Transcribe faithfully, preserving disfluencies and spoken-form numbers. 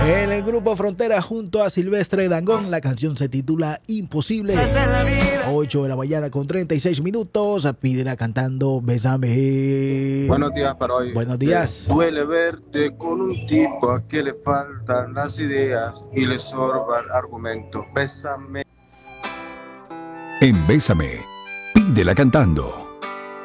En el grupo Frontera junto a Silvestre Dangond, la canción se titula Imposible. ocho de la mañana con treinta y seis minutos. Pídela cantando Bésame. Buenos días para hoy. Buenos días. Eh, duele verte con un tipo a que le faltan las ideas y le sorba el argumento. Bésame. En Bésame, pídela cantando.